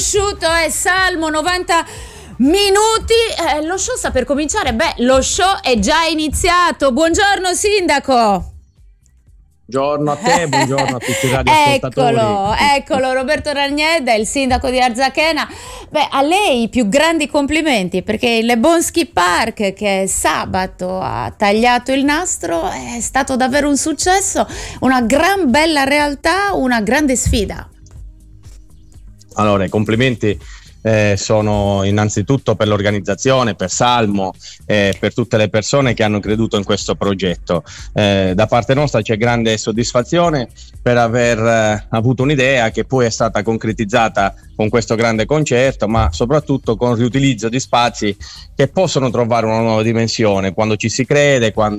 prosciutto e salmo, 90 minuti. Lo show sta per cominciare. Lo show è già iniziato. Buongiorno sindaco. Buongiorno a te, buongiorno a tutti i radioascoltatori. Eccolo, Roberto Ragnedda, il sindaco di Arzachena. A lei i più grandi complimenti, perché il Lebonski Park, che sabato ha tagliato il nastro, è stato davvero un successo, una gran bella realtà, una grande sfida. Allora, i complimenti sono innanzitutto per l'organizzazione, per Salmo, per tutte le persone che hanno creduto in questo progetto. Da parte nostra c'è grande soddisfazione per aver avuto un'idea che poi è stata concretizzata con questo grande concerto, ma soprattutto con il riutilizzo di spazi che possono trovare una nuova dimensione quando ci si crede, quando